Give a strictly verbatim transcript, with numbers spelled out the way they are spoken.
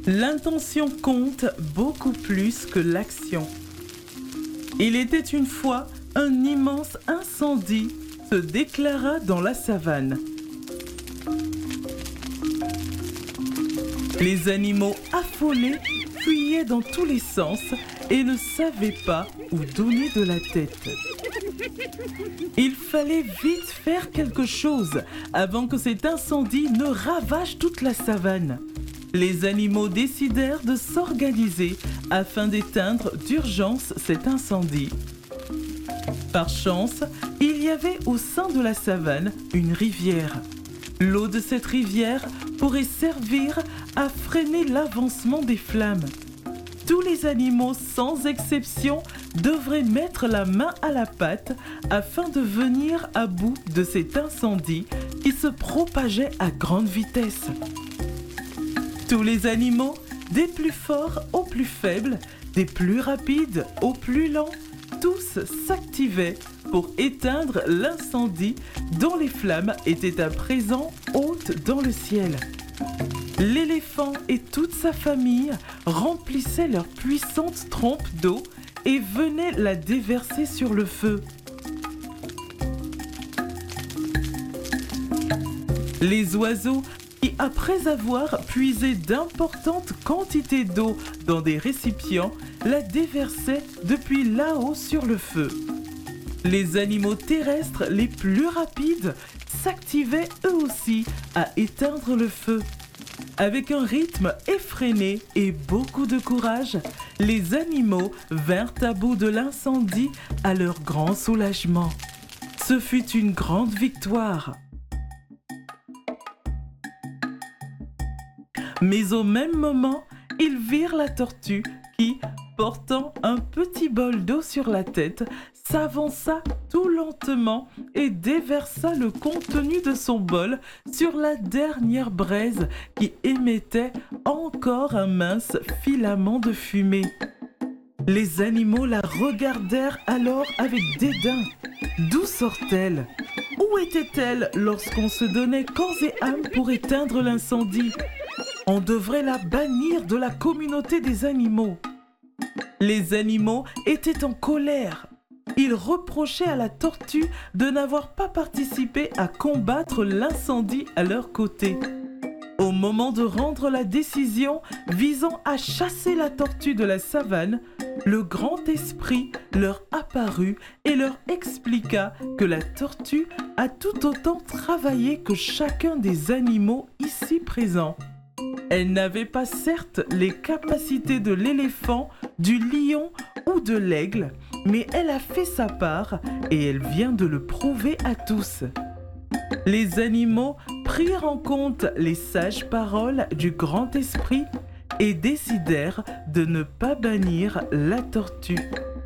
L'intention compte beaucoup plus que l'action. Il était une fois un immense incendie se déclara dans la savane. Les animaux affolés fuyaient dans tous les sens et ne savaient pas où donner de la tête. Il fallait vite faire quelque chose avant que cet incendie ne ravage toute la savane. Les animaux décidèrent de s'organiser afin d'éteindre d'urgence cet incendie. Par chance, il y avait au sein de la savane une rivière. L'eau de cette rivière pourrait servir à freiner l'avancement des flammes. Tous les animaux, sans exception, devraient mettre la main à la pâte afin de venir à bout de cet incendie qui se propageait à grande vitesse. Tous les animaux, des plus forts aux plus faibles, des plus rapides aux plus lents, tous s'activaient pour éteindre l'incendie dont les flammes étaient à présent hautes dans le ciel. L'éléphant et toute sa famille remplissaient leur puissante trompe d'eau et venaient la déverser sur le feu. Les oiseaux qui, après avoir puisé d'importantes quantités d'eau dans des récipients, la déversaient depuis là-haut sur le feu. Les animaux terrestres les plus rapides s'activaient eux aussi à éteindre le feu. Avec un rythme effréné et beaucoup de courage, les animaux vinrent à bout de l'incendie à leur grand soulagement. Ce fut une grande victoire. Mais au même moment, ils virent la tortue qui, portant un petit bol d'eau sur la tête, s'avança tout lentement et déversa le contenu de son bol sur la dernière braise qui émettait encore un mince filament de fumée. Les animaux la regardèrent alors avec dédain. D'où sort-elle ? Où était-elle lorsqu'on se donnait corps et âme pour éteindre l'incendie ? On devrait la bannir de la communauté des animaux. Les animaux étaient en colère. Ils reprochaient à la tortue de n'avoir pas participé à combattre l'incendie à leur côté. Au moment de rendre la décision visant à chasser la tortue de la savane, le grand esprit leur apparut et leur expliqua que la tortue a tout autant travaillé que chacun des animaux ici présents. Elle n'avait pas certes les capacités de l'éléphant, du lion ou de l'aigle, mais elle a fait sa part et elle vient de le prouver à tous. Les animaux prirent en compte les sages paroles du grand esprit et décidèrent de ne pas bannir la tortue.